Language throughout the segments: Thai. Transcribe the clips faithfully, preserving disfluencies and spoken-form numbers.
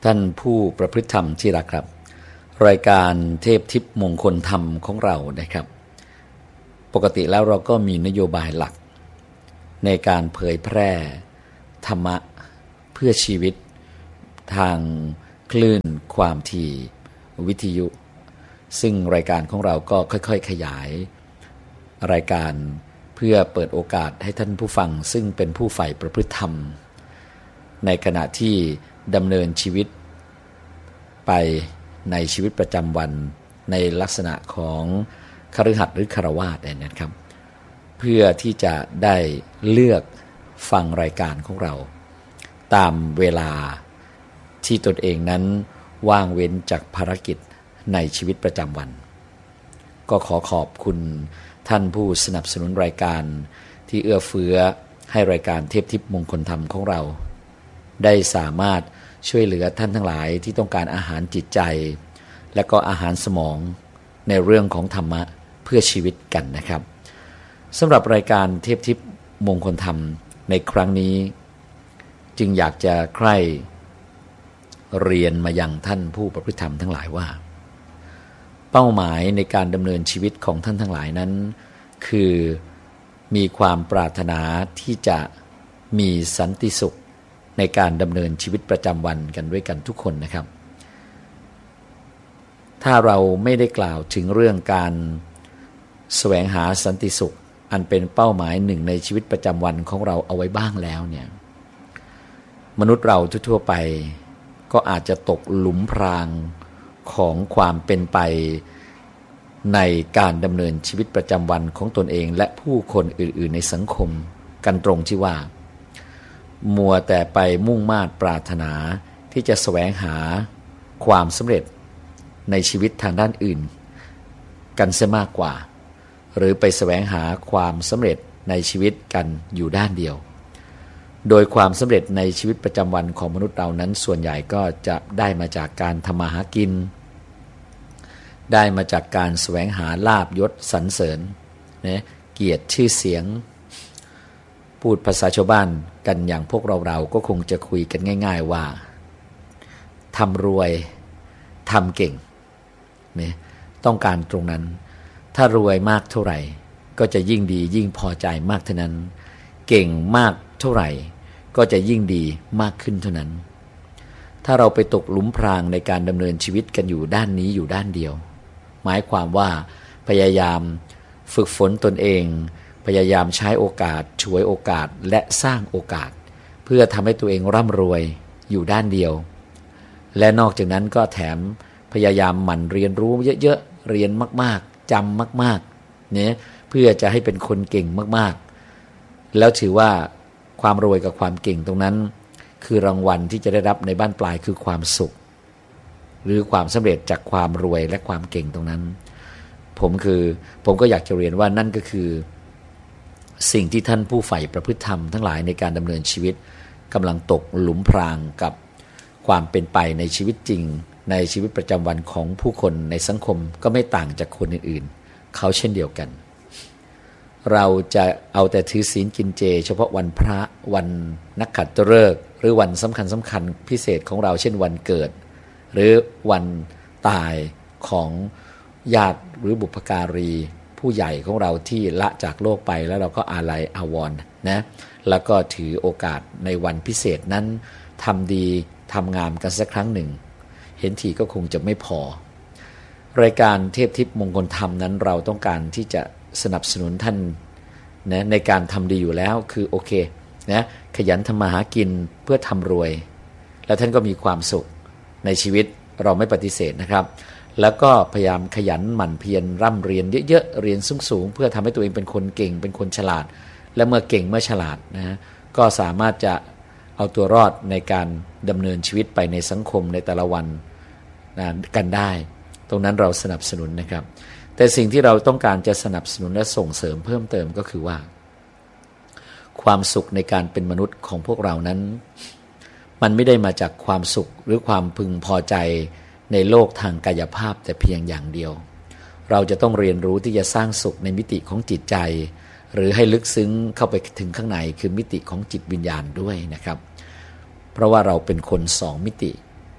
ท่านผู้ประพฤติธรรมที่รักครับรายการเทพทิพย์มงคลธรรมของเรานะครับปกติแล้วเราก็มีนโยบายหลักในการเผยแพร่ธรรมะเพื่อชีวิตทางคลื่นความถี่วิทยุซึ่งรายการของเราก็ค่อยๆขยายรายการเพื่อเปิดโอกาสให้ท่านผู้ฟังซึ่งเป็นผู้ใฝ่ประพฤติธรรมในขณะที่ดำเนินชีวิตไปในชีวิตประจำวันในลักษณะของคฤหัสถ์หรือฆราวาสเนี่ยนะครับเพื่อที่จะได้เลือกฟังรายการของเราตามเวลาที่ตนเองนั้นว่างเว้นจากภารกิจในชีวิตประจำวันก็ขอขอบคุณท่านผู้สนับสนุนรายการที่เอื้อเฟื้อให้รายการเทพทิพย์มงคลธรรมของเราได้สามารถช่วยเหลือท่านทั้งหลายที่ต้องการอาหารจิตใจและก็อาหารสมองในเรื่องของธรรมะเพื่อชีวิตกันนะครับสำหรับรายการเทพทิพย์มงคลธรรมในครั้งนี้จึงอยากจะใคร่เรียนมายังท่านผู้ประพฤติธรรมทั้งหลายว่าเป้าหมายในการดำเนินชีวิตของท่านทั้งหลายนั้นคือมีความปรารถนาที่จะมีสันติสุขในการดำเนินชีวิตประจำวันกันด้วยกันทุกคนนะครับถ้าเราไม่ได้กล่าวถึงเรื่องการแสวงหาสันติสุขอันเป็นเป้าหมายหนึ่งในชีวิตประจำวันของเราเอาไว้บ้างแล้วเนี่ยมนุษย์เราทั่วๆไปก็อาจจะตกหลุมพรางของความเป็นไปในการดำเนินชีวิตประจำวันของตนเองและผู้คนอื่นๆในสังคมกันตรงที่ว่ามัวแต่ไปมุ่งมา่ปรารถนาที่จะแสวงหาความสำเร็จในชีวิตทางด้านอื่นกันเสียมากกว่าหรือไปแสวงหาความสำเร็จในชีวิตกันอยู่ด้านเดียวโดยความสำเร็จในชีวิตประจำวันของมนุษย์เรานั้นส่วนใหญ่ก็จะได้มาจากการทำมาหากินได้มาจากการแสวงหาลาภยศสรรเสริญนะเกียรติชื่อเสียงพูดภาษาชาวบ้านกันอย่างพวกเราเราก็คงจะคุยกันง่ายๆว่าทำรวยทำเก่งเนี่ยต้องการตรงนั้นถ้ารวยมากเท่าไหร่ก็จะยิ่งดียิ่งพอใจมากเท่านั้นเก่งมากเท่าไหร่ก็จะยิ่งดีมากขึ้นเท่านั้นถ้าเราไปตกหลุมพรางในการดำเนินชีวิตกันอยู่ด้านนี้อยู่ด้านเดียวหมายความว่าพยายามฝึกฝนตนเองพยายามใช้โอกาสฉวยโอกาสและสร้างโอกาสเพื่อทำให้ตัวเองร่ำรวยอยู่ด้านเดียวและนอกจากนั้นก็แถมพยายามหมั่นเรียนรู้เยอะๆเรียนมากๆจำมากๆเนี่ยเพื่อจะให้เป็นคนเก่งมากๆแล้วถือว่าความรวยกับความเก่งตรงนั้นคือรางวัลที่จะได้รับในบ้านปลายคือความสุขหรือความสำเร็จจากความรวยและความเก่งตรงนั้นผมคือผมก็อยากจะเรียนว่านั่นก็คือสิ่งที่ท่านผู้ใฝ่ประพฤติธรรมทั้งหลายในการดำเนินชีวิตกำลังตกหลุมพรางกับความเป็นไปในชีวิตจริงในชีวิตประจำวันของผู้คนในสังคมก็ไม่ต่างจากคนอื่นๆเขาเช่นเดียวกันเราจะเอาแต่ถือศีลกินเจเฉพาะวันพระวันนักขัตฤกษ์หรือวันสำคัญสำคัญพิเศษของเราเช่นวันเกิดหรือวันตายของญาติหรือบุพการีผู้ใหญ่ของเราที่ละจากโลกไปแล้วเราก็อาลัยอาวรณ์นะแล้วก็ถือโอกาสในวันพิเศษนั้นทำดีทำงามกันสักครั้งหนึ่งเห็นทีก็คงจะไม่พอรายการเทพทิพย์มงคลธรรมนั้นเราต้องการที่จะสนับสนุนท่านนะในการทำดีอยู่แล้วคือโอเคนะขยันทำมาหากินเพื่อทำรวยแล้วท่านก็มีความสุขในชีวิตเราไม่ปฏิเสธนะครับแล้วก็พยายามขยันหมั่นเพียรร่ำเรียนเยอะๆเรียนสูงๆเพื่อทำให้ตัวเองเป็นคนเก่งเป็นคนฉลาดและเมื่อเก่งเมื่อฉลาดนะก็สามารถจะเอาตัวรอดในการดำเนินชีวิตไปในสังคมในแต่ละวันนะกันได้ตรงนั้นเราสนับสนุนนะครับแต่สิ่งที่เราต้องการจะสนับสนุนและส่งเสริมเพิ่มเติมก็คือว่าความสุขในการเป็นมนุษย์ของพวกเรานั้นมันไม่ได้มาจากความสุขหรือความพึงพอใจในโลกทางกายภาพแต่เพียงอย่างเดียวเราจะต้องเรียนรู้ที่จะสร้างสุขในมิติของจิตใจหรือให้ลึกซึ้งเข้าไปถึงข้างในคือมิติของจิตวิญญาณด้วยนะครับเพราะว่าเราเป็นคนสองมิติ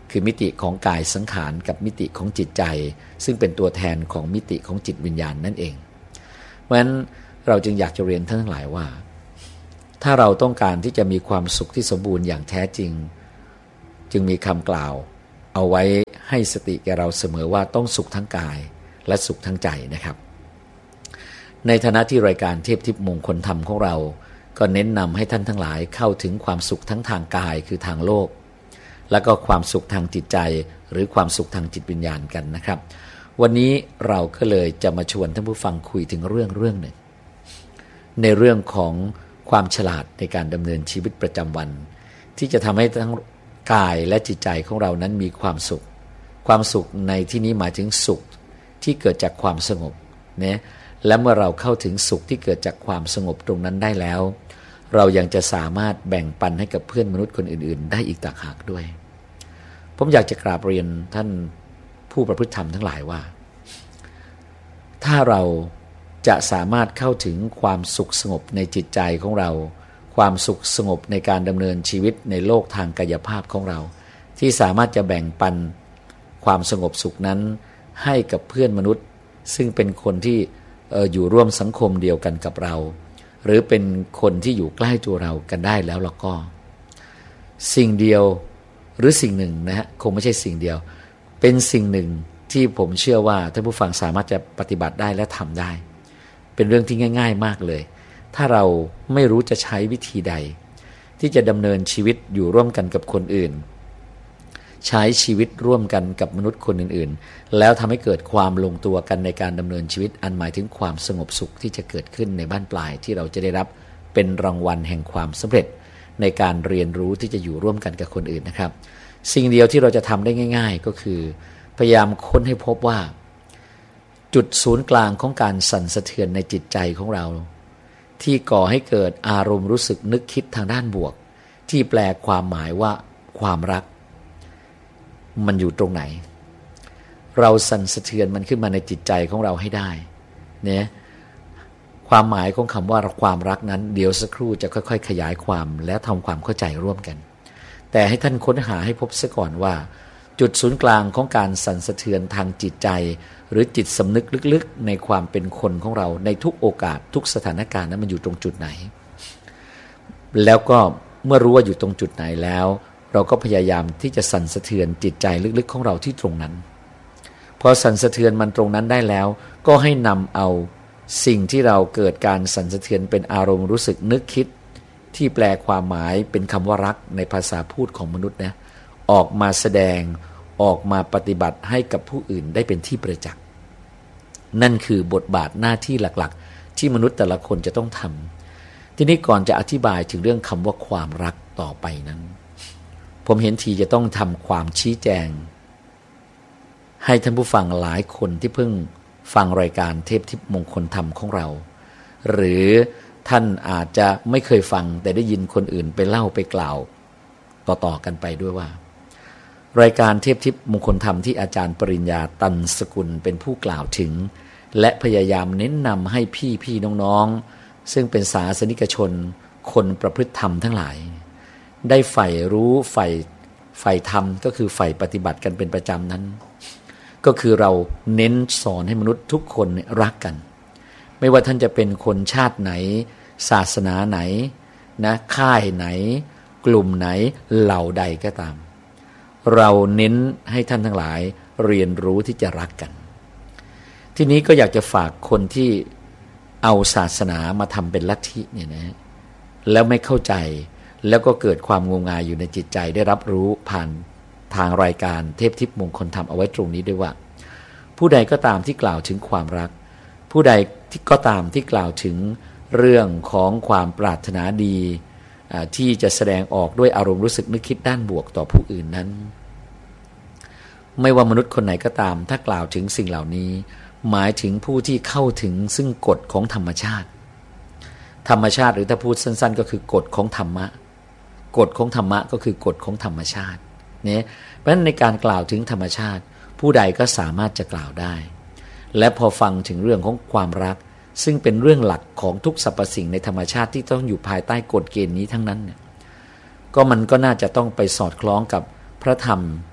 คือมิติของกายสังขารกับมิติของจิตใจซึ่งเป็นตัวแทนของมิติของจิตวิญญาณนั่นเองเพราะฉะนั้นเราจึงอยากจะเรียนท่านทั้งหลายว่าถ้าเราต้องการที่จะมีความสุขที่สมบูรณ์อย่างแท้จริงจึงมีคำกล่าวเอาไว้ให้สติแก่เราเสมอว่าต้องสุขทั้งกายและสุขทั้งใจนะครับในฐานะที่รายการเทพทิพย์มงคลธรรมของเราก็เน้นนำให้ท่านทั้งหลายเข้าถึงความสุขทั้งทางกายคือทางโลกแล้วก็ความสุขทางจิตใจหรือความสุขทางจิตวิญญาณกันนะครับวันนี้เราก็เลยจะมาชวนท่านผู้ฟังคุยถึงเรื่องเรื่องหนึ่งในเรื่องของความฉลาดในการดำเนินชีวิตประจำวันที่จะทำให้ทั้งกายและจิตใจของเรานั้นมีความสุขความสุขในที่นี้หมายถึงสุขที่เกิดจากความสงบนะและเมื่อเราเข้าถึงสุขที่เกิดจากความสงบตรงนั้นได้แล้วเรายังจะสามารถแบ่งปันให้กับเพื่อนมนุษย์คนอื่นๆได้อีกต่างหากด้วยผมอยากจะกราบเรียนท่านผู้ประพฤติธรรมทั้งหลายว่าถ้าเราจะสามารถเข้าถึงความสุขสงบในจิตใจของเราความสุขสงบในการดำเนินชีวิตในโลกทางกายภาพของเราที่สามารถจะแบ่งปันความสงบสุขนั้นให้กับเพื่อนมนุษย์ซึ่งเป็นคนที่เอ่ออยู่ร่วมสังคมเดียวกันกับเราหรือเป็นคนที่อยู่ใกล้ตัวเรากันได้แล้วแล้วก็สิ่งเดียวหรือสิ่งหนึ่งนะฮะคงไม่ใช่สิ่งเดียวเป็นสิ่งหนึ่งที่ผมเชื่อว่าท่านผู้ฟังสามารถจะปฏิบัติได้และทำได้เป็นเรื่องที่ง่ายๆมากเลยถ้าเราไม่รู้จะใช้วิธีใดที่จะดำเนินชีวิตอยู่ร่วมกันกับคนอื่นใช้ชีวิตร่วมกันกับมนุษย์คนอื่นๆแล้วทำให้เกิดความลงตัวกันในการดำเนินชีวิตอันหมายถึงความสงบสุขที่จะเกิดขึ้นในบ้านปลายที่เราจะได้รับเป็นรางวัลแห่งความสำเร็จในการเรียนรู้ที่จะอยู่ร่วมกันกับคนอื่นนะครับสิ่งเดียวที่เราจะทำได้ง่ายๆก็คือพยายามค้นให้พบว่าจุดศูนย์กลางของการสั่นสะเทือนในจิตใจของเราที่ก่อให้เกิดอารมณ์รู้สึกนึกคิดทางด้านบวกที่แปลความหมายว่าความรักมันอยู่ตรงไหนเราสั่นสะเทือนมันขึ้นมาในจิตใจของเราให้ได้เนี่ยความหมายของคำว่าความรักนั้นเดี๋ยวสักครู่จะค่อยๆขยายความและทำความเข้าใจร่วมกันแต่ให้ท่านค้นหาให้พบซะก่อนว่าจุดศูนย์กลางของการสั่นสะเทือนทางจิตใจหรือจิตสำนึกลึกๆในความเป็นคนของเราในทุกโอกาสทุกสถานการณ์นั้นมันอยู่ตรงจุดไหนแล้วก็เมื่อรู้ว่าอยู่ตรงจุดไหนแล้วเราก็พยายามที่จะสั่นสะเทือนจิตใจลึกๆของเราที่ตรงนั้นพอสั่นสะเทือนมันตรงนั้นได้แล้วก็ให้นำเอาสิ่งที่เราเกิดการสั่นสะเทือนเป็นอารมณ์รู้สึกนึกคิดที่แปลความหมายเป็นคำว่ารักในภาษาพูดของมนุษย์นะออกมาแสดงออกมาปฏิบัติให้กับผู้อื่นได้เป็นที่ประจักษ์นั่นคือบทบาทหน้าที่หลักๆที่มนุษย์แต่ละคนจะต้องทำทีนี้ก่อนจะอธิบายถึงเรื่องคำว่าความรักต่อไปนั้นผมเห็นทีจะต้องทำความชี้แจงให้ท่านผู้ฟังหลายคนที่เพิ่งฟังรายการเทพทิพย์มงคลธรรมของเราหรือท่านอาจจะไม่เคยฟังแต่ได้ยินคนอื่นไปเล่าไปกล่าวต่อๆกันไปด้วยว่ารายการเทพทิพย์มงคลธรรมที่อาจารย์ปริญญาตันสกุลเป็นผู้กล่าวถึงและพยายามเน้นนำให้พี่ๆน้องๆซึ่งเป็นศาสนิกชนคนประพฤติธรรมทั้งหลายได้ใฝ่รู้ใฝ่ใฝ่ธรรมก็คือใฝ่ปฏิบัติกันเป็นประจำนั้นก็คือเราเน้นสอนให้มนุษย์ทุกคนรักกันไม่ว่าท่านจะเป็นคนชาติไหนศาสนาไหนนะค่ายไหนกลุ่มไหนเหล่าใดก็ตามเราเน้นให้ท่านทั้งหลายเรียนรู้ที่จะรักกันทีนี้ก็อยากจะฝากคนที่เอาศาสนามาทำเป็นลัทธิเนี่ยนะแล้วไม่เข้าใจแล้วก็เกิดความงมงายอยู่ในจิตใจได้รับรู้ผ่านทางรายการเทพทิพย์มงคลธรรมเอาไว้ตรงนี้ด้วยว่าผู้ใดก็ตามที่กล่าวถึงความรักผู้ใดที่ก็ตามที่กล่าวถึงเรื่องของความปรารถนาดีที่จะแสดงออกด้วยอารมณ์รู้สึกนึกคิดด้านบวกต่อผู้อื่นนั้นไม่ว่ามนุษย์คนไหนก็ตามถ้ากล่าวถึงสิ่งเหล่านี้หมายถึงผู้ที่เข้าถึงซึ่งกฎของธรรมชาติธรรมชาติหรือถ้าพูดสั้นๆก็คือกฎของธรรมะกฎของธรรมะก็คือกฎของธรรมชาติเนี่ยเพราะฉะนั้นในการกล่าวถึงธรรมชาติผู้ใดก็สามารถจะกล่าวได้และพอฟังถึงเรื่องของความรักซึ่งเป็นเรื่องหลักของทุกสรรพสิ่งในธรรมชาติที่ต้องอยู่ภายใต้กฎเกณฑ์นี้ทั้งนั้นเนี่ยก็มันก็น่าจะต้องไปสอดคล้องกับพระธรรม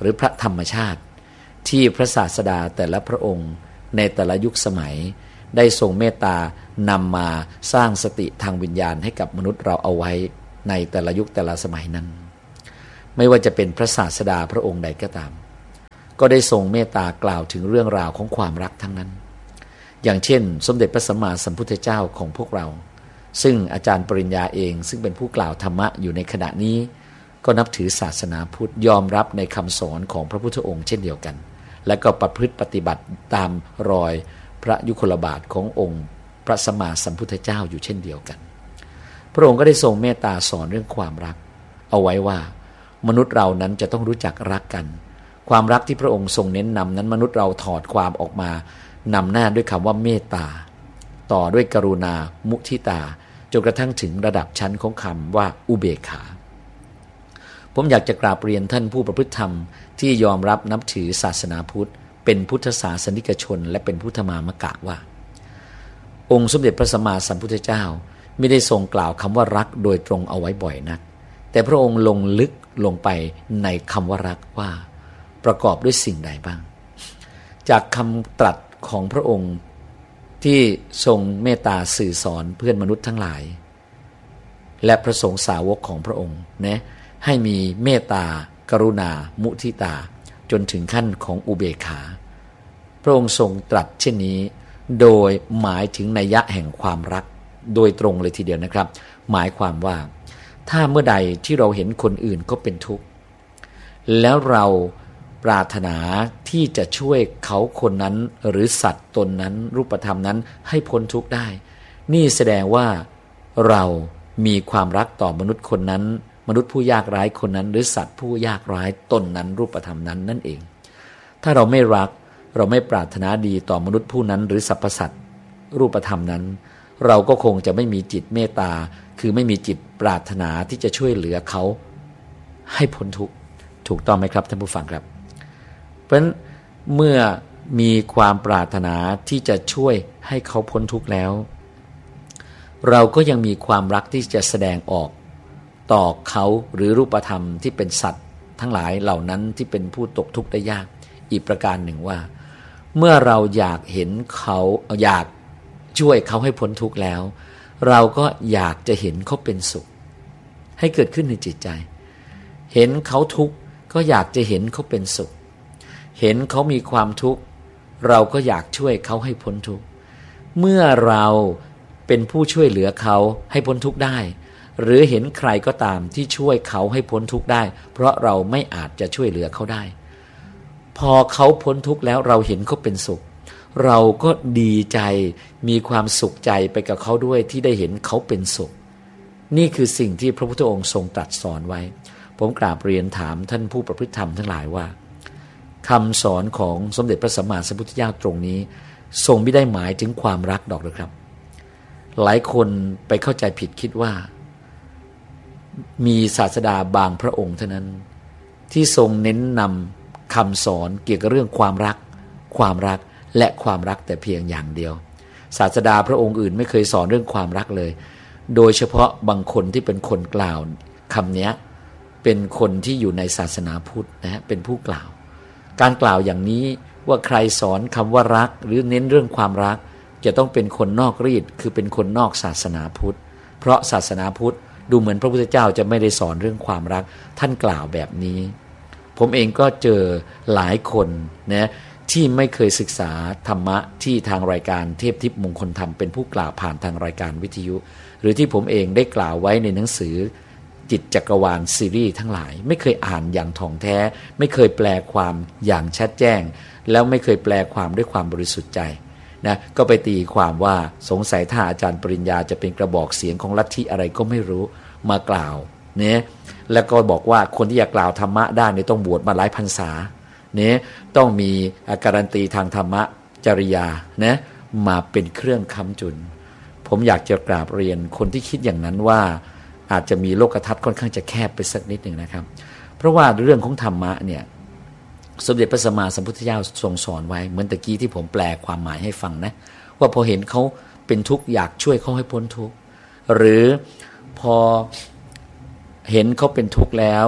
รือพระธรรมชาติที่พระศาสดาแต่ละพระองค์ในแต่ละยุคสมัยได้ทรงเมตตานำมาสร้างสติทางวิญญาณให้กับมนุษย์เราเอาไว้ในแต่ละยุคแต่ละสมัยนั้นไม่ว่าจะเป็นพระศาสดาพระองค์ใดก็ตามก็ได้ทรงเมตตากล่าวถึงเรื่องราวของความรักทั้งนั้นอย่างเช่นสมเด็จพระสัมมาสัมพุทธเจ้าของพวกเราซึ่งอาจารย์ปริญญาเองซึ่งเป็นผู้กล่าวธรรมะอยู่ในขณะนี้ก็นับถือศาสนาพุทธยอมรับในคำสอนของพระพุทธองค์เช่นเดียวกันและก็ประพฤติปฏิบัติตามรอยพระยุคลบาทขององค์พระสัมมาสัมพุทธเจ้าอยู่เช่นเดียวกันพระองค์ก็ได้ทรงเมตตาสอนเรื่องความรักเอาไว้ว่ามนุษย์เรานั้นจะต้องรู้จักรักกันความรักที่พระองค์ทรงเน้นนำนั้นมนุษย์เราถอดความออกมานำหน้าด้วยคำว่าเมตตาต่อด้วยกรุณามุทิตาจนกระทั่งถึงระดับชั้นของคำว่าอุเบกขาผมอยากจะกราบเรียนท่านผู้ประพฤติธรรมที่ยอมรับนับถือศาสนาพุทธเป็นพุทธศาสนิกชนและเป็นพุทธมามกะว่าองค์สมเด็จพระสัมมาสัมพุทธเจ้าไม่ได้ทรงกล่าวคำว่ารักโดยตรงเอาไว้บ่อยนักแต่พระองค์ลงลึกลงไปในคำว่ารักว่าประกอบด้วยสิ่งใดบ้างจากคำตรัสของพระองค์ที่ทรงเมตตาสื่อสอนเพื่อนมนุษย์ทั้งหลายและพระสงฆ์สาวกของพระองค์นะให้มีเมตตากรุณามุทิตาจนถึงขั้นของอุเบกขาพระองค์ทรงตรัสเช่นนี้โดยหมายถึงนัยยะแห่งความรักโดยตรงเลยทีเดียวนะครับหมายความว่าถ้าเมื่อใดที่เราเห็นคนอื่นก็เป็นทุกข์แล้วเราปรารถนาที่จะช่วยเขาคนนั้นหรือสัตว์ตนนั้นรูปธรรมนั้นให้พ้นทุกข์ได้นี่แสดงว่าเรามีความรักต่อมนุษย์คนนั้นมนุษย์ผู้ยากไร้คนนั้นหรือสัตว์ผู้ยากไร้ตนนั้นรูปธรรมนั้นนั่นเองถ้าเราไม่รักเราไม่ปรารถนาดีต่อมนุษย์ผู้นั้นหรือสรรพสัตว์รูปธรรมนั้นเราก็คงจะไม่มีจิตเมตตาคือไม่มีจิตปรารถนาที่จะช่วยเหลือเขาให้พ้นทุกข์ถูกต้องไหมครับท่านผู้ฟังครับเพราะฉะนั้นเมื่อมีความปรารถนาที่จะช่วยให้เขาพ้นทุกข์แล้วเราก็ยังมีความรักที่จะแสดงออกต่อเขาหรือรูปธรรมที่เป็นสัตว์ทั้งหลายเหล่านั้นที่เป็นผู้ตกทุกข์ได้ยากอีกประการหนึ่งว่าเมื่อเราอยากเห็นเขาอยากช่วยเขาให้พ้นทุกข์แล้วเราก็อยากจะเห็นเขาเป็นสุขให้เกิดขึ้นในจิตใจเห็นเขาทุกข์ก็อยากจะเห็นเขาเป็นสุขเห็นเขามีความทุกข์เราก็อยากช่วยเขาให้พ้นทุกข์เมื่อเราเป็นผู้ช่วยเหลือเขาให้พ้นทุกข์ได้หรือเห็นใครก็ตามที่ช่วยเขาให้พ้นทุกข์ได้เพราะเราไม่อาจจะช่วยเหลือเขาได้พอเขาพ้นทุกข์แล้วเราเห็นเขาเป็นสุขเราก็ดีใจมีความสุขใจไปกับเขาด้วยที่ได้เห็นเขาเป็นสุขนี่คือสิ่งที่พระพุทธองค์ทรงตรัสสอนไว้ผมกราบเรียนถามท่านผู้ประพฤติธรรมทั้งหลายว่าคำสอนของสมเด็จพระสัมมาสัมพุทธเจ้าตรงนี้ทรงไม่ได้หมายถึงความรักดอกหรือครับหลายคนไปเข้าใจผิดคิดว่ามีศาสดาบางพระองค์เท่านั้นที่ทรงเน้นนำคำสอนเกี่ยวกับเรื่องความรักความรักและความรักแต่เพียงอย่างเดียวศาสดาพระองค์อื่นไม่เคยสอนเรื่องความรักเลยโดยเฉพาะบางคนที่เป็นคนกล่าวคำนี้เป็นคนที่อยู่ในศาสนาพุทธนะฮะเป็นผู้กล่าวการกล่าวอย่างนี้ว่าใครสอนคำว่ารักหรือเน้นเรื่องความรักจะต้องเป็นคนนอกรีดคือเป็นคนนอกศาสนาพุทธเพราะศาสนาพุทธดูเหมือนพระพุทธเจ้าจะไม่ได้สอนเรื่องความรักท่านกล่าวแบบนี้ผมเองก็เจอหลายคนนะที่ไม่เคยศึกษาธรรมะที่ทางรายการเทพทิพย์มงคลธรรมเป็นผู้กล่าวผ่านทางรายการวิทยุหรือที่ผมเองได้กล่าวไว้ในหนังสือจิตจักรวาลซีรีส์ทั้งหลายไม่เคยอ่านอย่างถ่องแท้ไม่เคยแปลความอย่างชัดแจ้งแล้วไม่เคยแปลความด้วยความบริสุทธิ์ใจนะก็ไปตีความว่าสงสัยถ้าอาจารย์ปริญญาจะเป็นกระบอกเสียงของลัทธิอะไรก็ไม่รู้มากล่าวเนี่ยแล้วก็บอกว่าคนที่อยากกล่าวธรรมะได้เนี่ยต้องบวชมาหลายพรรษาเนี่ยต้องมีการันตีทางธรรมะจริยานะมาเป็นเครื่องค้ำจุนผมอยากจะกราบเรียนคนที่คิดอย่างนั้นว่าอาจจะมีโลกทัศน์ค่อนข้างจะแคบไปสักนิดหนึ่งนะครับเพราะว่าเรื่องของธรรมะเนี่ยสมเด็จพระสัมมาสัมพุทธเจ้าทรงสอนไว้เหมือนตะกี้ที่ผมแปลความหมายให้ฟังนะว่าพอเห็นเขาเป็นทุกข์อยากช่วยเขาให้พ้นทุกข์หรือพอเห็นเขาเป็นทุกข์แล้ว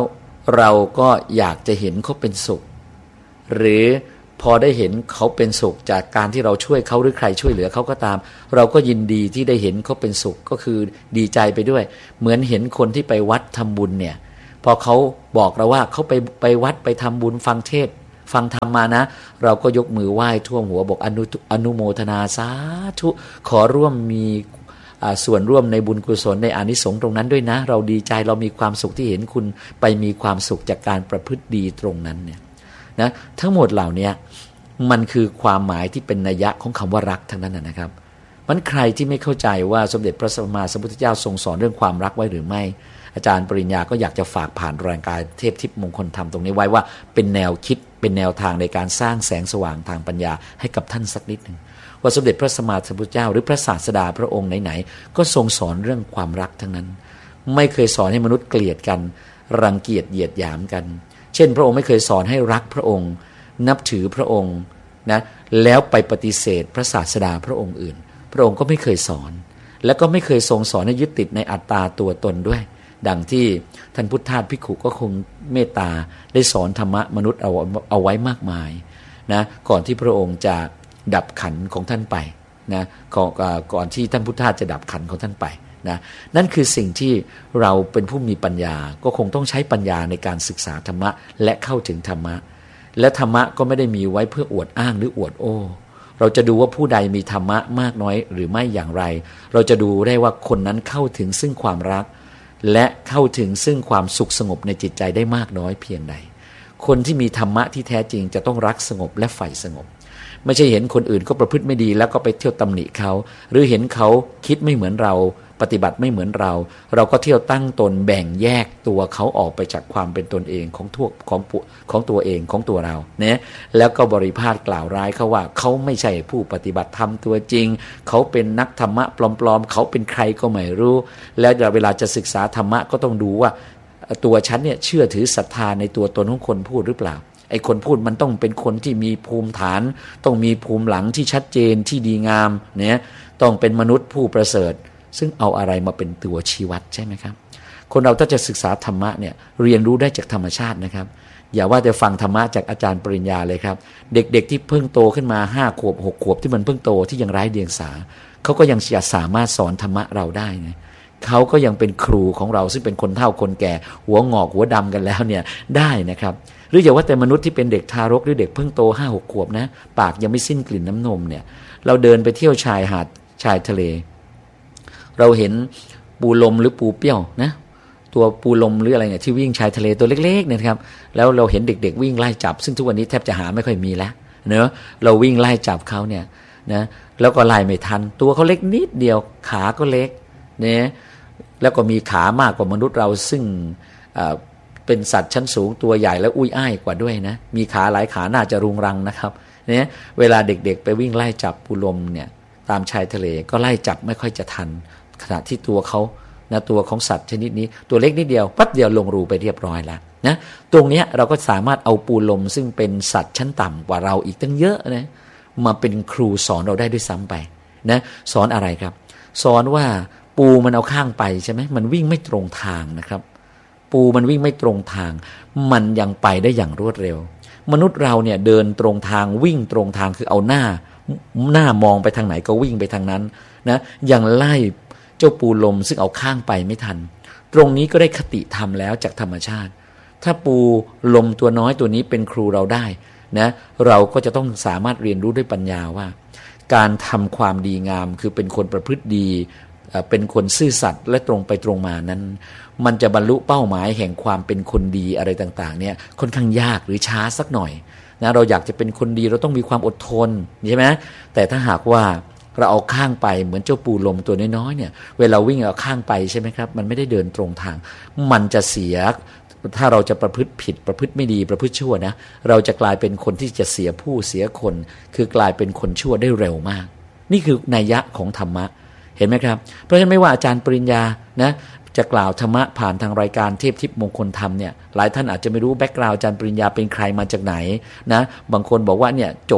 เราก็อยากจะเห็นเขาเป็นสุขหรือพอได้เห็นเขาเป็นสุขจากการที่เราช่วยเขาหรือใครช่วยเหลือเขาก็ตามเราก็ยินดีที่ได้เห็นเขาเป็นสุขก็คือดีใจไปด้วยเหมือนเห็นคนที่ไปวัดทำบุญเนี่ยพอเขาบอกเราว่าเขาไปไปวัดไปทำบุญฟังเทศน์ฟังธรรมมานะเราก็ยกมือไหว้ท่วมหัวบอกอนุอนุโมทนาสาธุขอร่วมมีส่วนร่วมในบุญกุศลในอานิสงส์ตรงนั้นด้วยนะเราดีใจเรามีความสุขที่เห็นคุณไปมีความสุขจากการประพฤติดีตรงนั้นเนี่ยนะทั้งหมดเหล่านี้มันคือความหมายที่เป็นนัยยะของคำว่ารักทั้งนั้นนะครับมันใครที่ไม่เข้าใจว่าสมเด็จพระสัมมาสัมพุทธเจ้าทรงสอนเรื่องความรักไว้หรือไม่อาจารย์ปริญญาก็อยากจะฝากผ่านรายการเทพทิพย์มงคลธรรมตรงนี้ไว้ว่าเป็นแนวคิดเป็นแนวทางในการสร้างแสงสว่างทางปัญญาให้กับท่านสักนิดหนึ่งว่าสมเด็จพระสัมมาสัมพุทธเจ้าหรือพระศาสดาพระองค์ไหนๆก็ทรงสอนเรื่องความรักทั้งนั้นไม่เคยสอนให้มนุษย์เกลียดกันรังเกียจเหยียดหยามกันเช่นพระองค์ไม่เคยสอนให้รักพระองค์นับถือพระองค์นะแล้วไปปฏิเสธพระศาสดาพระองค์อื่นพระองค์ก็ไม่เคยสอนและก็ไม่เคยทรงสอนให้ยึดติดในอัตตาตัวตนด้วยดังที่ท่านพุทธทาสภิกขุก็คงเมตตาได้สอนธรรมะมนุษย์เอาเอาไว้มากมายนะก่อนที่พระองค์จะดับขันของท่านไปนะก่อนก่อนที่ท่านพุทธทาสจะดับขันของท่านไปนะนั่นคือสิ่งที่เราเป็นผู้มีปัญญาก็คงต้องใช้ปัญญาในการศึกษาธรรมะและเข้าถึงธรรมะและธรรมะก็ไม่ได้มีไว้เพื่ออวดอ้างหรืออวดโอ้เราจะดูว่าผู้ใดมีธรรมะมากน้อยหรือไม่อย่างไรเราจะดูได้ว่าคนนั้นเข้าถึงซึ่งความรักและเข้าถึงซึ่งความสุขสงบในจิตใจได้มากน้อยเพียงใดคนที่มีธรรมะที่แท้จริงจะต้องรักสงบและใฝ่สงบไม่ใช่เห็นคนอื่นก็ประพฤติไม่ดีแล้วก็ไปเที่ยวตำหนิเขาหรือเห็นเขาคิดไม่เหมือนเราปฏิบัติไม่เหมือนเราเราก็เที่ยวตั้งตนแบ่งแยกตัวเขาออกไปจากความเป็นตนเองของทั่วของของตัวเองของตัวเราเนี่ยแล้วก็บริพาทกล่าวร้ายเขาว่าเขาไม่ใช่ผู้ปฏิบัติธรรมตัวจริงเขาเป็นนักธรรมะปลอมๆเขาเป็นใครก็ไม่รู้แล้วเวลาจะศึกษาธรรมะก็ต้องดูว่าตัวฉันเนี่ยเชื่อถือศรัทธาในตัวตนของคนพูดหรือเปล่าไอ้คนพูดมันต้องเป็นคนที่มีภูมิฐานต้องมีภูมิหลังที่ชัดเจนที่ดีงามเนี่ยต้องเป็นมนุษย์ผู้ประเสริฐซึ่งเอาอะไรมาเป็นตัวชี้วัดใช่ไหมครับคนเราถ้าจะศึกษาธรรมะเนี่ยเรียนรู้ได้จากธรรมชาตินะครับอย่าว่าแต่ฟังธรรมะจากอาจารย์ปริญญาเลยครับเด็กๆที่เพิ่งโตขึ้นมาห้าขวบหกขวบที่มันเพิ่งโตที่ยังไร้เดียงสาเขาก็ยังจะสามารถสอนธรรมะเราได้นะเขาก็ยังเป็นครูของเราซึ่งเป็นคนเฒ่าคนแก่หัวงอกหัวดำกันแล้วเนี่ยได้นะครับหรืออย่าว่าแต่มนุษย์ที่เป็นเด็กทารกหรือเด็กเพิ่งโตห้าหกขวบนะปากยังไม่สิ้นกลิ่นน้ำนมเนี่ยเราเดินไปเที่ยวชายหาดชายทะเลเราเห็นปูลมหรือปูเปี้ยวนะตัวปูลมหรืออะไรเนี่ยที่วิ่งชายทะเลตัวเล็กๆเนี่ยครับแล้วเราเห็นเด็กๆวิ่งไล่จับซึ่งทุกวันนี้แทบจะหาไม่ค่อยมีแล้วเนอะเราวิ่งไล่จับเขาเนี่ยนะแล้วก็ไล่ไม่ทันตัวเขาเล็กนิดเดียวขาก็เล็กเนี่ยแล้วก็มีขามากกว่ามนุษย์เราซึ่งเป็นสัตว์ชั้นสูงตัวใหญ่และอุ้ยอ้ายกว่าด้วยนะมีขาหลายขาน่าจะรุงรังนะครับเนี่ยเวลาเด็กๆไปวิ่งไล่จับปูลมเนี่ยตามชายทะเลก็ไล่จับไม่ค่อยจะทันขณะที่ตัวเขานะตัวของสัตว์ชนิดนี้ตัวเล็กนิดเดียวปั๊บเดียวลงรูไปเรียบร้อยแล้วนะตรงนี้เราก็สามารถเอาปูลมซึ่งเป็นสัตว์ชั้นต่ำกว่าเราอีกตั้งเยอะนะมาเป็นครูสอนเราได้ด้วยซ้ำไปนะสอนอะไรครับสอนว่าปูมันเอาข้างไปใช่ไหมมันวิ่งไม่ตรงทางนะครับปูมันวิ่งไม่ตรงทางมันยังไปได้อย่างรวดเร็วมนุษย์เราเนี่ยเดินตรงทางวิ่งตรงทางคือเอาหน้าหน้ามองไปทางไหนก็วิ่งไปทางนั้นนะยังไล่เจ้าปูลมซึ่งเอาข้างไปไม่ทันตรงนี้ก็ได้คติธรรมแล้วจากธรรมชาติถ้าปูลมตัวน้อยตัวนี้เป็นครูเราได้นะเราก็จะต้องสามารถเรียนรู้ด้วยปัญญาว่าการทำความดีงามคือเป็นคนประพฤติดีเป็นคนซื่อสัตย์และตรงไปตรงมานั้นมันจะบรรลุเป้าหมายแห่งความเป็นคนดีอะไรต่างๆเนี่ยค่อนข้างยากหรือช้าสักหน่อยนะเราอยากจะเป็นคนดีเราต้องมีความอดทนใช่ไหมแต่ถ้าหากว่าเราเอาข้างไปเหมือนเจ้าปูลมตัวน้อยๆเนี่ยเวลาวิ่งเอาข้างไปใช่ไหมครับมันไม่ได้เดินตรงทางมันจะเสียถ้าเราจะประพฤติผิดประพฤติไม่ดีประพฤติชั่วนะเราจะกลายเป็นคนที่จะเสียผู้เสียคนคือกลายเป็นคนชั่วได้เร็วมากนี่คือนัยยะของธรรมะเห็นไหมครับเพราะฉะนั้นไม่ว่าอาจารย์ปริญญานะจะกล่าวธรรมะผ่านทางรายการเทพทิพย์มงคลธรรมเนี่ยหลายท่านอาจจะไม่รู้แบ็กกราวด์อาจารย์ปริญญาเป็นใครมาจากไหนนะบางคนบอกว่าเนี่ยจบ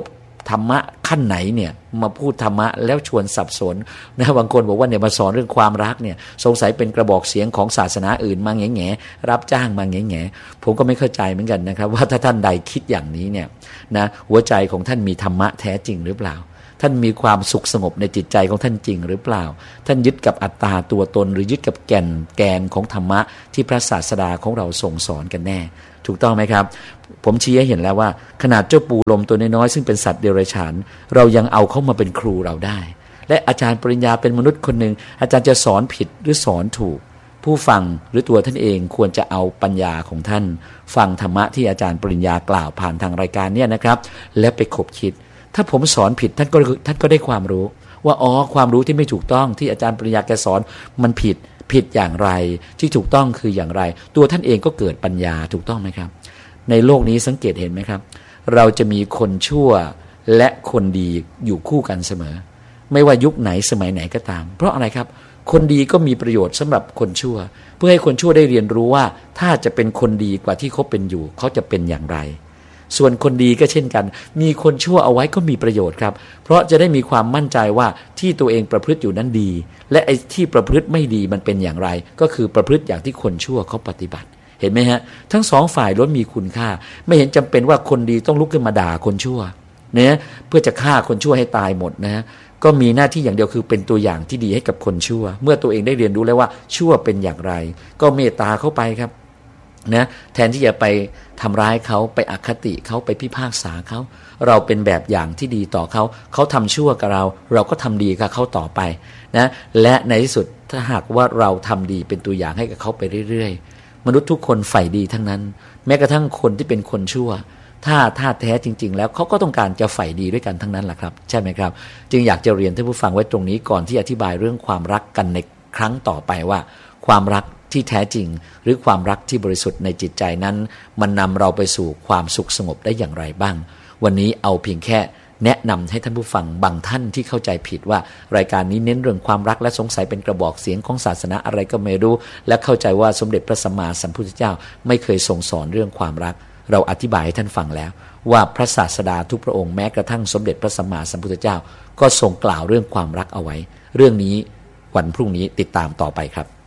ธรรมะขั้นไหนเนี่ยมาพูดธรรมะแล้วชวนสับสนนะบางคนบอกว่าเนี่ยมาสอนเรื่องความรักเนี่ยสงสัยเป็นกระบอกเสียงของศาสนาอื่นมาแง่แง่รับจ้างมาแง่แง่ผมก็ไม่เข้าใจเหมือนกันนะครับว่าถ้าท่านใดคิดอย่างนี้เนี่ยนะหัวใจของท่านมีธรรมะแท้จริงหรือเปล่าท่านมีความสุขสงบในจิตใจของท่านจริงหรือเปล่าท่านยึดกับอัตตาตัวตนหรือยึดกับแก่นแกนของธรรมะที่พระศาสดาของเราส่งสอนกันแน่ถูกต้องไหมครับผมชี้ให้เห็นแล้วว่าขนาดเจ้าปูลมตัวน้อยๆซึ่งเป็นสัตว์เดรัจฉานเรายังเอาเข้ามาเป็นครูเราได้และอาจารย์ปริญญาเป็นมนุษย์คนหนึ่งอาจารย์จะสอนผิดหรือสอนถูกผู้ฟังหรือตัวท่านเองควรจะเอาปัญญาของท่านฟังธรรมะที่อาจารย์ปริญญากล่าวผ่านทางรายการเนี่ยนะครับและไปคบคิดถ้าผมสอนผิดท่านก็ท่านก็ได้ความรู้ว่าอ๋อความรู้ที่ไม่ถูกต้องที่อาจารย์ปริญญาแกสอนมันผิดผิดอย่างไรที่ถูกต้องคืออย่างไรตัวท่านเองก็เกิดปัญญาถูกต้องไหมครับในโลกนี้สังเกตเห็นไหมครับเราจะมีคนชั่วและคนดีอยู่คู่กันเสมอไม่ว่ายุคไหนสมัยไหนก็ตามเพราะอะไรครับคนดีก็มีประโยชน์สำหรับคนชั่วเพื่อให้คนชั่วได้เรียนรู้ว่าถ้าจะเป็นคนดีกว่าที่เขาเป็นอยู่เขาจะเป็นอย่างไรส่วนคนดีก็เช่นกันมีคนชั่วเอาไว้ก็มีประโยชน์ครับเพราะจะได้มีความมั่นใจว่าที่ตัวเองประพฤติอยู่นั้นดีและไอ้ที่ประพฤติไม่ดีมันเป็นอย่างไรก็คือประพฤติอย่างที่คนชั่วเขาปฏิบัติเห็นไหมฮะทั้งสองฝ่ายล้วนมีคุณค่าไม่เห็นจำเป็นว่าคนดีต้องลุกขึ้นมาด่าคนชั่วเนี่ยเพื่อจะฆ่าคนชั่วให้ตายหมดนะก็มีหน้าที่อย่างเดียวคือเป็นตัวอย่างที่ดีให้กับคนชั่วเมื่อตัวเองได้เรียนรู้แล้วว่าชั่วเป็นอย่างไรก็เมตตาเข้าไปครับนะแทนที่จะไปทำร้ายเขาไปอคติเขาไปพิพากษาเขาเราเป็นแบบอย่างที่ดีต่อเขาเขาทำชั่วกับเราเราก็ทำดีกับเขาต่อไปนะและในที่สุดถ้าหากว่าเราทำดีเป็นตัวอย่างให้กับเขาไปเรื่อยๆมนุษย์ทุกคนใฝ่ดีทั้งนั้นแม้กระทั่งคนที่เป็นคนชั่วถ้าถ้าแท้จริงๆแล้วเขาก็ต้องการจะใฝ่ดีด้วยกันทั้งนั้นแหละครับใช่ไหมครับจึงอยากจะเรียนท่านผู้ฟังไว้ตรงนี้ก่อนที่อธิบายเรื่องความรักกันในครั้งต่อไปว่าความรักที่แท้จริงหรือความรักที่บริสุทธิ์ในจิตใจนั้นมันนำเราไปสู่ความสุขสงบได้อย่างไรบ้างวันนี้เอาเพียงแค่แนะนำให้ท่านผู้ฟังบางท่านที่เข้าใจผิดว่ารายการนี้เน้นเรื่องความรักและสงสัยเป็นกระบอกเสียงของศาสนาอะไรก็ไม่รู้และเข้าใจว่าสมเด็จพระสัมมาสัมพุทธเจ้าไม่เคยทรงสอนเรื่องความรักเราอธิบายให้ท่านฟังแล้วว่าพระศาสดาทุกพระองค์แม้กระทั่งสมเด็จพระสัมมาสัมพุทธเจ้าก็ทรงกล่าวเรื่องความรักเอาไว้เรื่องนี้วันพรุ่งนี้ติดตามต่อไปครับ